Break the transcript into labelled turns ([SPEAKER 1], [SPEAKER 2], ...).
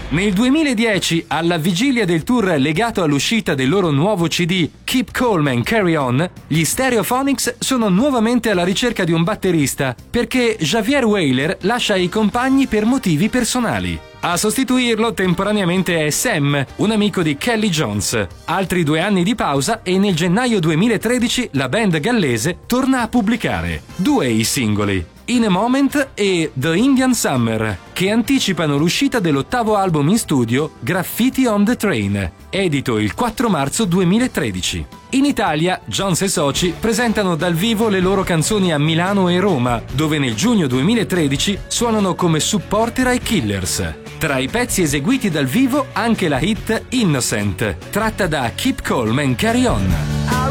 [SPEAKER 1] Nel 2010, alla vigilia del tour legato all'uscita del loro nuovo CD Keep Calm and Carry On, gli Stereophonics sono nuovamente alla ricerca di un batterista perché Javier Weyler lascia i compagni per motivi personali. A sostituirlo temporaneamente è Sam, un amico di Kelly Jones. Altri 2 anni di pausa e nel gennaio 2013 la band gallese torna a pubblicare 2 i singoli, In a Moment e The Indian Summer, che anticipano l'uscita dell'8º album in studio Graffiti on the Train, edito il 4 marzo 2013. In Italia, Jones e soci presentano dal vivo le loro canzoni a Milano e Roma, dove nel giugno 2013 suonano come supporter ai Killers. Tra i pezzi eseguiti dal vivo anche la hit Innocent, tratta da Keep Calm and Carry On.